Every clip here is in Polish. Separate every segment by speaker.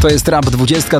Speaker 1: To jest Rap 20,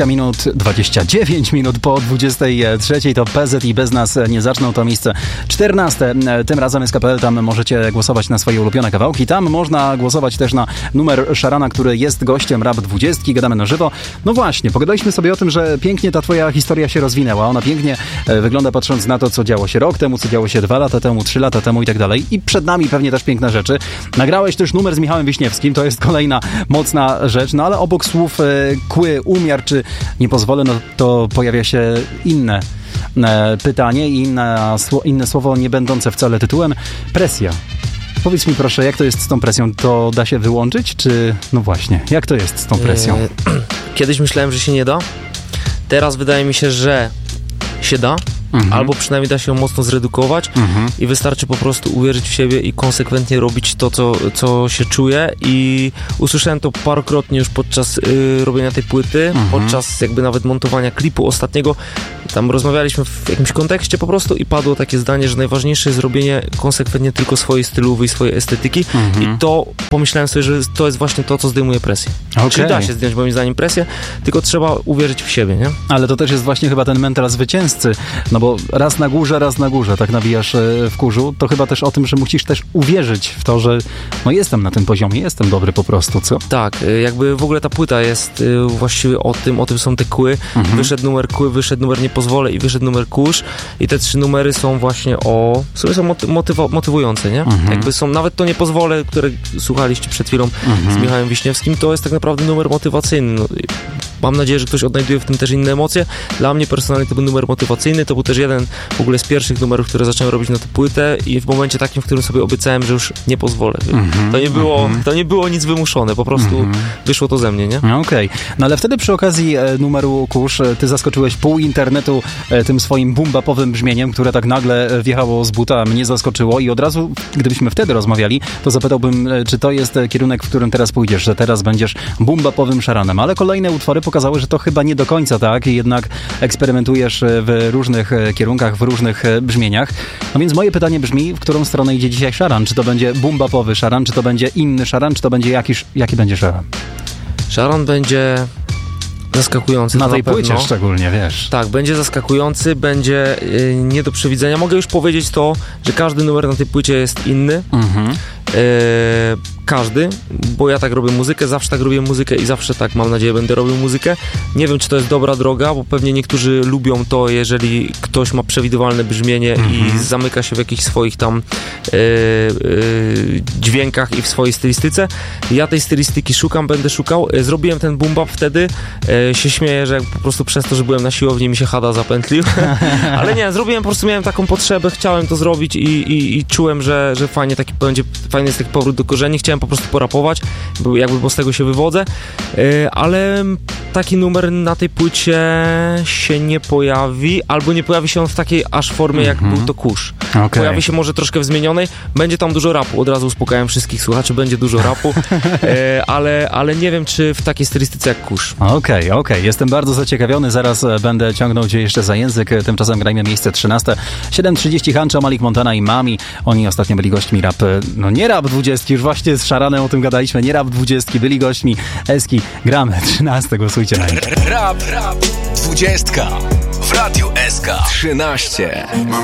Speaker 1: 29 minut po 23. To PZ i Bez nas nie zaczną. To miejsce 14. Tym razem SKPL. Tam możecie głosować na swoje ulubione kawałki. Tam można głosować też na numer Szarana, który jest gościem Rap 20. Gadamy na żywo. No właśnie, pogadaliśmy sobie o tym, że pięknie ta twoja historia się rozwinęła. Ona pięknie wygląda, patrząc na to, co działo się rok temu, co działo się 2 lata temu, 3 lata temu i tak dalej. I przed nami pewnie też piękne rzeczy. Nagrałeś też numer z Michałem Wiśniewskim. To jest kolejna mocna rzecz. No ale obok słów kły, umiar, czy nie pozwolę, no to pojawia się inne pytanie i inne słowo nie będące wcale tytułem. Presja. Powiedz mi proszę, jak to jest z tą presją? To da się wyłączyć, czy... No właśnie, jak to jest z tą presją?
Speaker 2: Kiedyś myślałem, że się nie da. Teraz wydaje mi się, że się da. Albo przynajmniej da się ją mocno zredukować i wystarczy po prostu uwierzyć w siebie i konsekwentnie robić to, co się czuje. I usłyszałem to parokrotnie już podczas robienia tej płyty, podczas jakby nawet montowania klipu ostatniego. Tam rozmawialiśmy w jakimś kontekście po prostu i padło takie zdanie, że najważniejsze jest robienie konsekwentnie tylko swojej stylowy i swojej estetyki i to pomyślałem sobie, że to jest właśnie to, co zdejmuje presję. Okay. Czyli da się zdjąć moim zdaniem presję, tylko trzeba uwierzyć w siebie, nie?
Speaker 1: Ale to też jest właśnie chyba ten mental zwycięzcy, no bo raz na górze, tak nabijasz w kurzu, to chyba też o tym, że musisz też uwierzyć w to, że no jestem na tym poziomie, jestem dobry po prostu, co?
Speaker 2: Tak, jakby w ogóle ta płyta jest właściwie o tym są te kły. Wyszedł numer kły, wyszedł numer nie pozwolę i wyszedł numer kurz i te 3 numery są właśnie są motywujące, nie? Jakby są, nawet to nie pozwolę, które słuchaliście przed chwilą z Michałem Wiśniewskim, to jest tak naprawdę numer motywacyjny. No, mam nadzieję, że ktoś odnajduje w tym też inne emocje. Dla mnie personalnie to był numer motywacyjny, to był też jeden w ogóle z pierwszych numerów, które zacząłem robić na tę płytę i w momencie takim, w którym sobie obiecałem, że już nie pozwolę. To nie było nic wymuszone, po prostu wyszło to ze mnie, nie?
Speaker 1: Okej. No ale wtedy przy okazji numeru Kurz, ty zaskoczyłeś pół internetu tym swoim boom-bapowym brzmieniem, które tak nagle wjechało z buta, mnie zaskoczyło i od razu, gdybyśmy wtedy rozmawiali, to zapytałbym, czy to jest kierunek, w którym teraz pójdziesz, że teraz będziesz boom-bapowym szaranem, ale kolejne utwory pokazały, że to chyba nie do końca tak i jednak eksperymentujesz w różnych kierunkach, w różnych brzmieniach. No więc moje pytanie brzmi, w którą stronę idzie dzisiaj szaran? Czy to będzie boom-bapowy szaran, czy to będzie inny szaran, czy to będzie jaki będzie szaran?
Speaker 2: Szaran będzie zaskakujący.
Speaker 1: Na tej płycie szczególnie, wiesz.
Speaker 2: Tak, będzie zaskakujący, będzie nie do przewidzenia. Mogę już powiedzieć to, że każdy numer na tej płycie jest inny. Każdy, bo ja tak robię muzykę, zawsze tak robię muzykę i zawsze tak, mam nadzieję, będę robił muzykę. Nie wiem, czy to jest dobra droga, bo pewnie niektórzy lubią to, jeżeli ktoś ma przewidywalne brzmienie i zamyka się w jakichś swoich tam dźwiękach i w swojej stylistyce. Ja tej stylistyki będę szukał. Zrobiłem ten boom bap wtedy. Się śmieję, że po prostu przez to, że byłem na siłowni, mi się Hada zapętlił. Ale nie, zrobiłem, po prostu miałem taką potrzebę, chciałem to zrobić i czułem, że fajny jest taki powrót do korzeni. Chciałem po prostu porapować, bo z tego się wywodzę, ale taki numer na tej płycie się nie pojawi, albo nie pojawi się on w takiej aż formie, jak był to Kurz. Okay. Pojawi się może troszkę w zmienionej, będzie tam dużo rapu, od razu uspokajam wszystkich słuchaczy, będzie dużo rapu, ale nie wiem, czy w takiej stylistyce jak Kurz.
Speaker 1: Okej. Jestem bardzo zaciekawiony, zaraz będę ciągnął cię jeszcze za język, tymczasem grajmy miejsce 13. 7:30 Hancho, Malik Montana i Mami, oni ostatnio byli gośćmi nie Rap 20, już właśnie z Szaranem o tym gadaliśmy, nie Rap 20, byli gośćmi Eski, gramy 13, głosujcie na nich.
Speaker 3: Rap 20 w Radiu SK 13.
Speaker 4: Mam